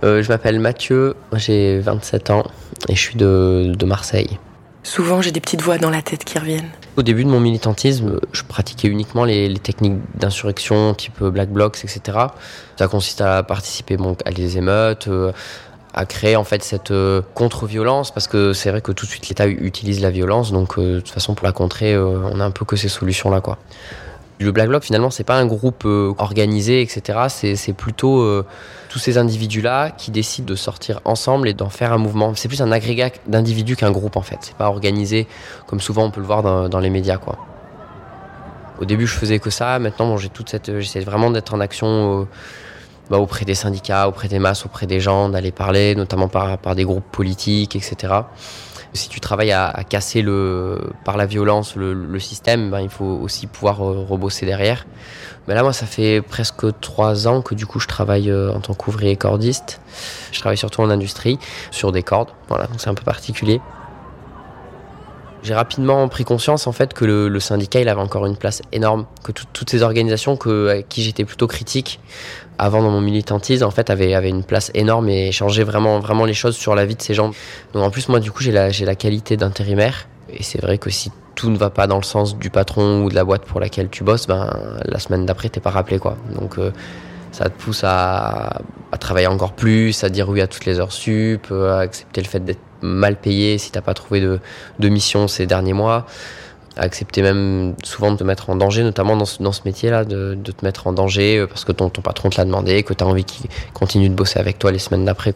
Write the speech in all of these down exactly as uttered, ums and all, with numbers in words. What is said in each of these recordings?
euh, Je m'appelle Mathieu, j'ai vingt-sept ans et je suis de, de Marseille. Souvent, j'ai des petites voix dans la tête qui reviennent. Au début de mon militantisme, je pratiquais uniquement les, les techniques d'insurrection, type Black Blocs, et cetera. Ça consiste à participer bon, à des émeutes, euh, à créer en fait cette euh, contre-violence, parce que c'est vrai que tout de suite l'État utilise la violence, donc euh, de toute façon pour la contrer, euh, on a un peu que ces solutions-là, quoi. Le Black Bloc, finalement, c'est pas un groupe euh, organisé, et cetera. C'est, c'est plutôt euh, tous ces individus-là qui décident de sortir ensemble et d'en faire un mouvement. C'est plus un agrégat d'individus qu'un groupe, en fait. C'est pas organisé comme souvent on peut le voir dans, dans les médias, quoi. Au début, je faisais que ça. Maintenant, bon, j'ai toute cette, j'essaie vraiment d'être en action euh, bah, auprès des syndicats, auprès des masses, auprès des gens, d'aller parler, notamment par, par des groupes politiques, et cetera. Si tu travailles à, à casser le, par la violence le, le système, ben, il faut aussi pouvoir euh, rebosser derrière. Mais là, moi, ça fait presque trois ans que du coup, je travaille euh, en tant qu'ouvrier cordiste. Je travaille surtout en industrie, sur des cordes. Voilà, donc c'est un peu particulier. J'ai rapidement pris conscience en fait que le, le syndicat il avait encore une place énorme, que tout, toutes ces organisations que, à qui j'étais plutôt critique avant dans mon militantisme en fait avaient, avaient une place énorme et changeaient vraiment, vraiment les choses sur la vie de ces gens. Donc en plus moi du coup j'ai la, j'ai la qualité d'intérimaire et c'est vrai que si tout ne va pas dans le sens du patron ou de la boîte pour laquelle tu bosses, ben, la semaine d'après t'es pas rappelé quoi. Donc euh, ça te pousse à, à travailler encore plus, à dire oui à toutes les heures sup, à accepter le fait d'être mal payé si t'as pas trouvé de, de mission ces derniers mois, à accepter même souvent de te mettre en danger, notamment dans ce, dans ce métier-là, de, de te mettre en danger parce que ton, ton patron te l'a demandé, que t'as envie qu'il continue de bosser avec toi les semaines d'après.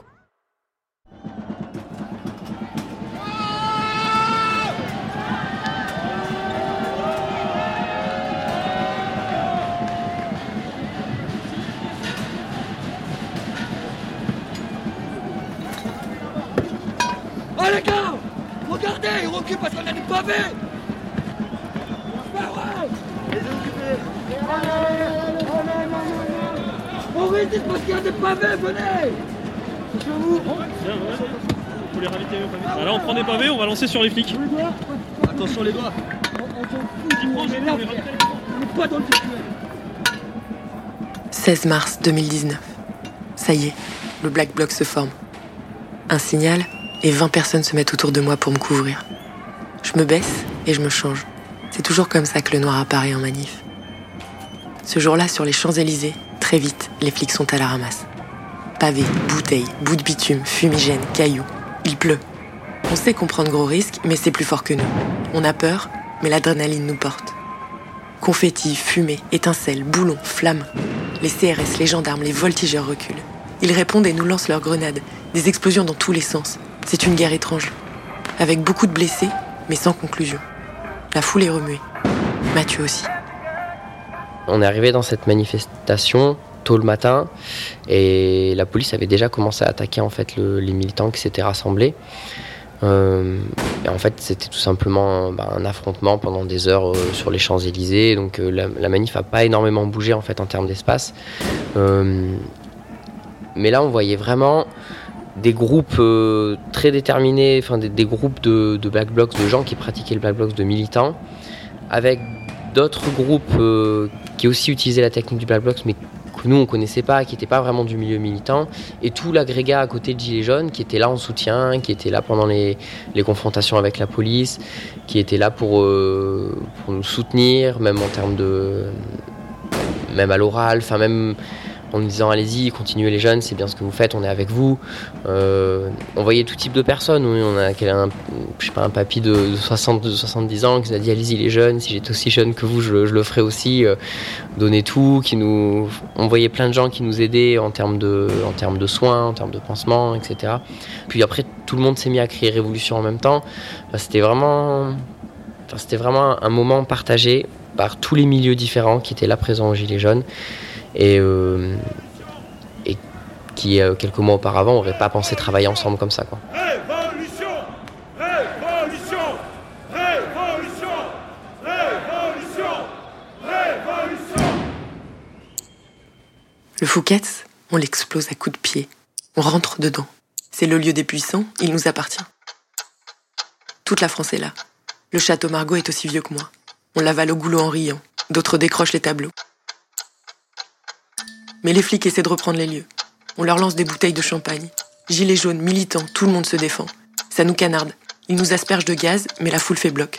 Oh les gars, regardez, ils reculent parce qu'on a des pavés. On résiste parce qu'il y a des pavés, venez. Vous faut les raviter aux pavés. Là on prend des pavés, on va lancer sur les flics. Attention les doigts. seize mars deux mille dix-neuf. Ça y est, le Black Bloc se forme. Un signal et vingt personnes se mettent autour de moi pour me couvrir. Je me baisse et je me change. C'est toujours comme ça que le noir apparaît en manif. Ce jour-là, sur les Champs-Élysées, très vite, les flics sont à la ramasse. Pavés, bouteilles, bouts de bitume, fumigène, cailloux. Il pleut. On sait qu'on prend de gros risques, mais c'est plus fort que nous. On a peur, mais l'adrénaline nous porte. Confettis, fumée, étincelles, boulons, flammes. Les C R S, les gendarmes, les voltigeurs reculent. Ils répondent et nous lancent leurs grenades. Des explosions dans tous les sens. C'est une guerre étrange. Avec beaucoup de blessés, mais sans conclusion. La foule est remuée. Mathieu aussi. On est arrivé dans cette manifestation tôt le matin et la police avait déjà commencé à attaquer en fait le, les militants qui s'étaient rassemblés. Euh, et en fait, c'était tout simplement bah, un affrontement pendant des heures euh, sur les Champs-Élysées. Donc euh, la, la manif n'a pas énormément bougé en fait en termes d'espace. Euh, mais là, on voyait vraiment des groupes euh, très déterminés, enfin des, des groupes de, de Black Blocs, de gens qui pratiquaient le Black Blocs, de militants, avec d'autres groupes euh, qui aussi utilisaient la technique du Black Blocs, mais que nous on connaissait pas, qui n'étaient pas vraiment du milieu militant, et tout l'agrégat à côté de Gilets jaunes qui était là en soutien, qui était là pendant les, les confrontations avec la police, qui était là pour, euh, pour nous soutenir, même en termes de, même à l'oral, enfin même en nous disant allez-y, continuez les jeunes, c'est bien ce que vous faites, on est avec vous. Euh, on voyait tout type de personnes. Oui, on a un, je sais pas, un papy de soixante, de soixante-dix ans qui nous a dit allez-y les jeunes, si j'étais aussi jeune que vous, je, je le ferais aussi. Euh, donnez tout. Qui nous, on voyait plein de gens qui nous aidaient en termes de, en termes de soins, en termes de pansements, et cetera. Puis après, tout le monde s'est mis à crier révolution en même temps. Enfin, c'était vraiment, enfin, c'était vraiment un moment partagé par tous les milieux différents qui étaient là présents aux Gilets jaunes. Et, euh, et qui, euh, quelques mois auparavant, n'auraient pas pensé travailler ensemble comme ça, quoi. Révolution, révolution, révolution, révolution, révolution. Le Fouquet's, on l'explose à coups de pied. On rentre dedans. C'est le lieu des puissants, il nous appartient. Toute la France est là. Le château Margaux est aussi vieux que moi. On l'avale au goulot en riant. D'autres décrochent les tableaux. Mais les flics essaient de reprendre les lieux. On leur lance des bouteilles de champagne. Gilets jaunes, militants, tout le monde se défend. Ça nous canarde. Ils nous aspergent de gaz, mais la foule fait bloc.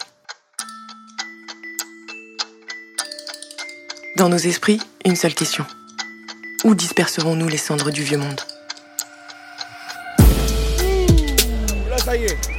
Dans nos esprits, une seule question. Où disperserons-nous les cendres du vieux monde ? Là, ça y est.